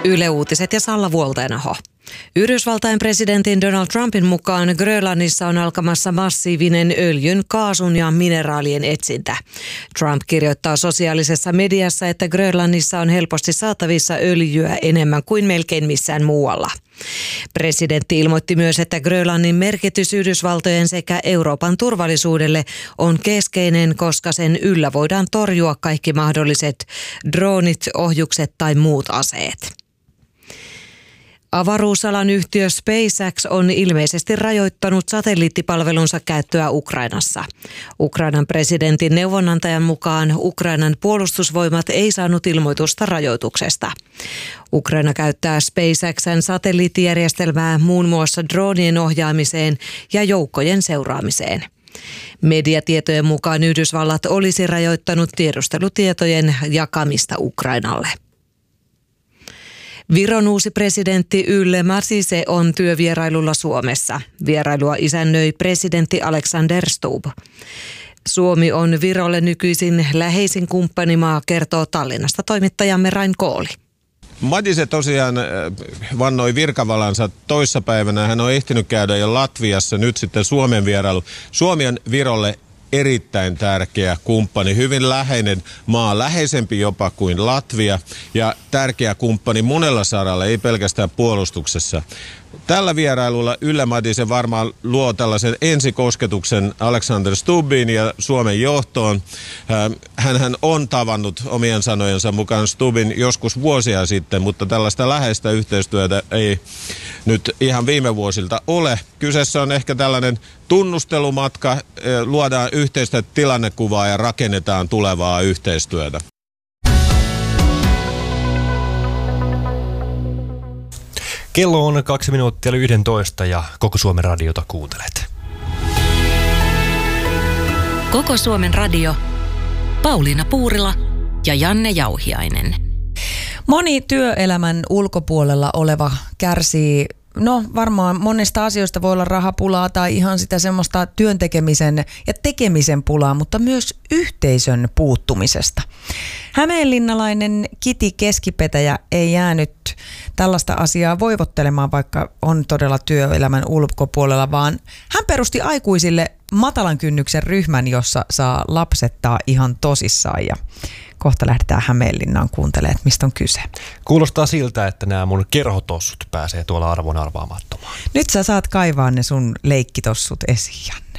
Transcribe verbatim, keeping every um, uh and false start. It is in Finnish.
Yle Uutiset ja Salla Vuolteenaho. Yhdysvaltain presidentin Donald Trumpin mukaan Grönlannissa on alkamassa massiivinen öljyn, kaasun ja mineraalien etsintä. Trump kirjoittaa sosiaalisessa mediassa, että Grönlannissa on helposti saatavissa öljyä enemmän kuin melkein missään muualla. Presidentti ilmoitti myös, että Grönlannin merkitys Yhdysvaltojen sekä Euroopan turvallisuudelle on keskeinen, koska sen yllä voidaan torjua kaikki mahdolliset droonit, ohjukset tai muut aseet. Avaruusalan yhtiö SpaceX on ilmeisesti rajoittanut satelliittipalvelunsa käyttöä Ukrainassa. Ukrainan presidentin neuvonantajan mukaan Ukrainan puolustusvoimat ei saanut ilmoitusta rajoituksesta. Ukraina käyttää SpaceXn satelliittijärjestelmää muun muassa droonien ohjaamiseen ja joukkojen seuraamiseen. Mediatietojen mukaan Yhdysvallat olisi rajoittanut tiedustelutietojen jakamista Ukrainalle. Viron uusi presidentti Yle Madise on työvierailulla Suomessa. Vierailua isännöi presidentti Alexander Stubb. Suomi on Virolle nykyisin läheisin kumppanimaa, kertoo Tallinnasta toimittajamme Rain Kooli. Madise tosiaan vannoi virkavalansa toissapäivänä. Hän on ehtinyt käydä jo Latviassa, nyt sitten Suomen vierailu. Suomi on Virolle erittäin tärkeä kumppani, hyvin läheinen maa, läheisempi jopa kuin Latvia ja tärkeä kumppani monella saralla, ei pelkästään puolustuksessa. Tällä vierailulla Yle Madise varmaan luo tällaisen ensikosketuksen Alexander Stubbiin ja Suomen johtoon. Hänhän on tavannut omien sanojensa mukaan Stubbin joskus vuosia sitten, mutta tällaista läheistä yhteistyötä ei nyt ihan viime vuosilta ole. Kyseessä on ehkä tällainen tunnustelumatka, luodaan yhteistä tilannekuvaa ja rakennetaan tulevaa yhteistyötä. Kello on kaksi minuuttia yli yksitoista ja Koko Suomen radiota kuuntelet. Koko Suomen radio, Pauliina Puurila ja Janne Jauhiainen. Moni työelämän ulkopuolella oleva kärsii, no varmaan monesta asioista voi olla rahapulaa tai ihan sitä semmoista työntekemisen ja tekemisen pulaa, mutta myös yhteisön puuttumisesta. Hämeenlinnalainen Kiti Keskipetäjä ei jäänyt tällaista asiaa voivottelemaan, vaikka on todella työelämän ulkopuolella, vaan hän perusti aikuisille matalan kynnyksen ryhmän, jossa saa lapsettaa ihan tosissaan, ja kohta lähdetään Hämeenlinnaan kuuntelemaan, että mistä on kyse. Kuulostaa siltä, että nämä mun kerhotossut pääsee tuolla arvon arvaamattomaan. Nyt sä saat kaivaa ne sun leikkitossut esiin, Janne.